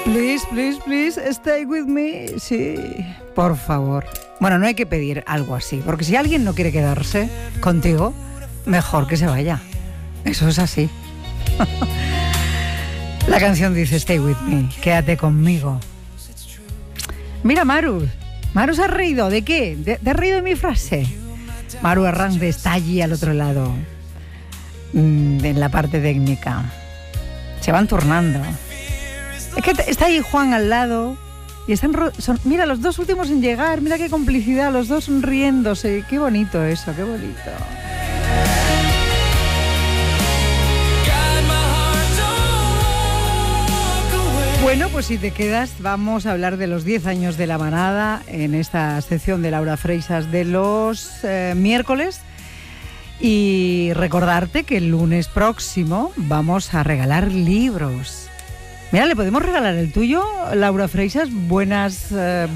Please, please, please, stay with me. Sí, por favor. Bueno, no hay que pedir algo así, porque si alguien no quiere quedarse contigo, mejor que se vaya. Eso es así. La canción dice stay with me, quédate conmigo. Mira, Maru se ha reído. ¿De qué? ¿Te has reído de mi frase? Maru Arranz está allí al otro lado, en la parte técnica. Se van turnando. Es que está ahí Juan al lado y mira, los dos últimos en llegar, mira qué complicidad, los dos sonriéndose. Qué bonito eso, qué bonito. Bueno, pues si te quedas, vamos a hablar de los 10 años de La Manada en esta sección de Laura Freixas de los miércoles. Y recordarte que el lunes próximo vamos a regalar libros. Mira, ¿le podemos regalar el tuyo, Laura Freixas? Buenas.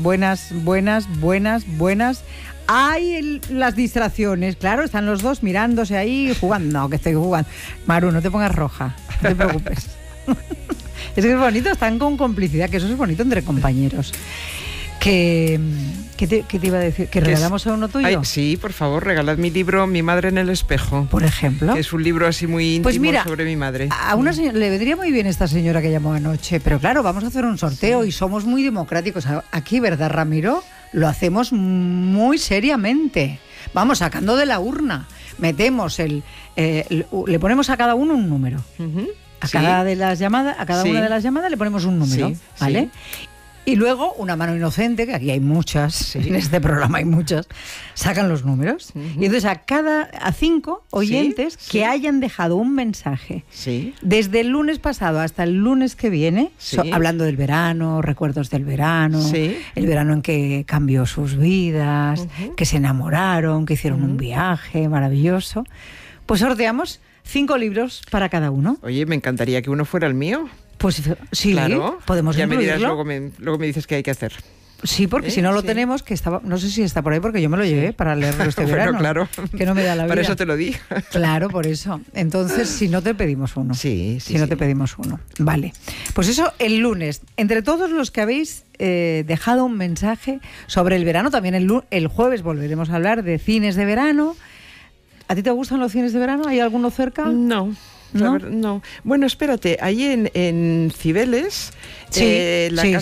Hay las distracciones, claro, están los dos mirándose ahí, jugando. No, que estoy jugando. Maru, no te pongas roja, no te preocupes. Es que es bonito, están con complicidad, que eso es bonito entre compañeros. ¿Qué te iba a decir? ¿Que regalamos a uno tuyo? Ay, sí, por favor, regalad mi libro Mi madre en el espejo. Por ejemplo. Que es un libro así muy íntimo, pues mira, sobre mi madre. A una señora, le vendría muy bien esta señora que llamó anoche, pero claro, vamos a hacer un sorteo, sí, y somos muy democráticos. Aquí, ¿verdad, Ramiro? Lo hacemos muy seriamente. Vamos sacando de la urna, metemos le ponemos a cada uno un número. A cada de las llamadas, a cada una de las llamadas le ponemos un número, ¿vale? Sí. Y luego una mano inocente, que aquí hay muchas, en este programa hay muchas, sacan los números. Y entonces a 5 oyentes que hayan dejado un mensaje desde el lunes pasado hasta el lunes que viene, hablando del verano, recuerdos del verano, el verano en que cambió sus vidas, que se enamoraron, que hicieron un viaje maravilloso, pues sorteamos 5 libros para cada uno. Oye, me encantaría que uno fuera el mío. Pues sí, claro, podemos ya incluirlo. Me dirás, luego me dices qué hay que hacer. Sí, porque si no lo tenemos, que estaba, no sé si está por ahí, porque yo me lo llevé para leerlo este verano. Claro, que no me da la vida. Para eso te lo di. Claro, por eso. Entonces, si no te pedimos uno. Te pedimos uno. Vale. Pues eso el lunes. Entre todos los que habéis dejado un mensaje sobre el verano, también el jueves volveremos a hablar de cines de verano. ¿A ti te gustan los cines de verano? ¿Hay alguno cerca? No. ¿No? Bueno, espérate, ahí en Cibeles, en el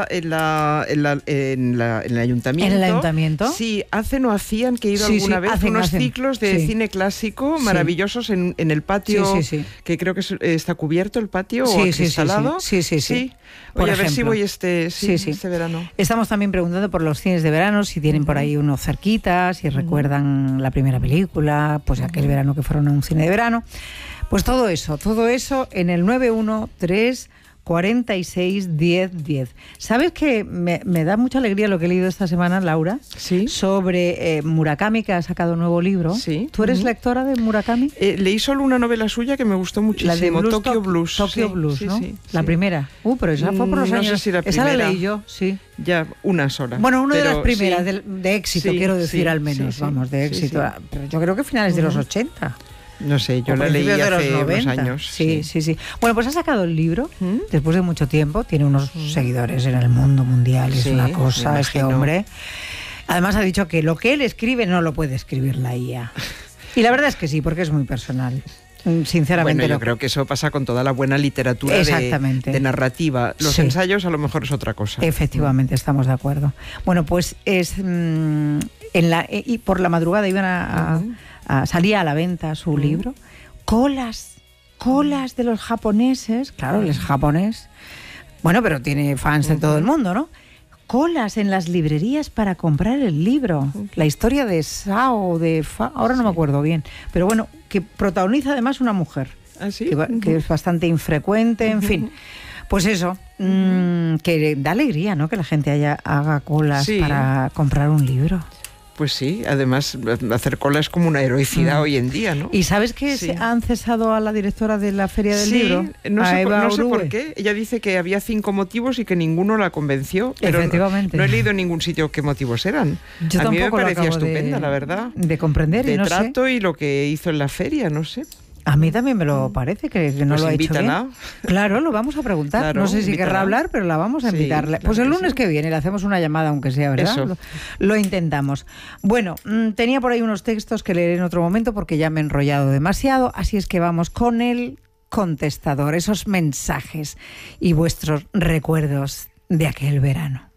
ayuntamiento. ¿En el ayuntamiento? Sí, hacen o hacían, que he ido alguna vez, unos ciclos de cine clásico maravillosos en el patio, que creo que está cubierto el patio o acristalado. Sí. Oye, a ver si voy este verano. Estamos también preguntando por los cines de verano, si tienen por ahí uno cerquita, si recuerdan la primera película, pues aquel verano que fueron a un cine de verano. Pues todo eso en el 913 46 10 10. ¿Sabes que me da mucha alegría lo que he leído esta semana, Laura? Sí. Sobre Murakami, que ha sacado un nuevo libro. Sí. ¿Tú eres lectora de Murakami? Leí solo una novela suya que me gustó muchísimo, la de Tokyo Blues. Tokyo Blues, ¿no? La primera. Pero esa fue por los años. No sé si la primera. Esa la leí yo, sí. Ya, una sola. Bueno, una de las primeras de éxito, quiero decir, al menos. Vamos, de éxito. Pero yo creo que finales de los 80. No sé, yo la leí hace unos años. Sí. Bueno, pues ha sacado el libro después de mucho tiempo. Tiene unos seguidores en el mundo mundial. Es una cosa, este hombre. Además ha dicho que lo que él escribe no lo puede escribir la IA. Y la verdad es que sí, porque es muy personal. Sinceramente. Bueno, yo creo que eso pasa con toda la buena literatura de narrativa. Los ensayos a lo mejor es otra cosa. Efectivamente, estamos de acuerdo. Bueno, pues es y por la madrugada iban salía a la venta su libro. Colas de los japoneses. Claro, él es japonés. Bueno, pero tiene fans de todo el mundo, ¿no? Colas en las librerías para comprar el libro. La historia de Sao, ahora no me acuerdo bien. Pero bueno, que protagoniza además una mujer. ¿Ah, sí? Que es bastante infrecuente, en fin. Pues eso, que da alegría, ¿no? Que la gente haga colas para comprar un libro. Pues sí, además hacer cola es como una heroicidad hoy en día, ¿no? ¿Y sabes que han cesado a la directora de la Feria del Libro? No sé por qué. Ella dice que había 5 motivos y que ninguno la convenció. Pero efectivamente. No he leído en ningún sitio qué motivos eran. Yo a mí me parecía estupenda, la verdad. De comprender. De trato y lo que hizo en la feria, no sé. A mí también me lo parece, que no pues lo ha hecho bien. ¿no? Claro, lo vamos a preguntar. Claro, no sé si querrá hablar, pero la vamos a invitarle. Claro, pues el lunes que viene le hacemos una llamada, aunque sea, ¿verdad? Lo intentamos. Bueno, tenía por ahí unos textos que leeré en otro momento porque ya me he enrollado demasiado, así es que vamos con el contestador, esos mensajes y vuestros recuerdos de aquel verano.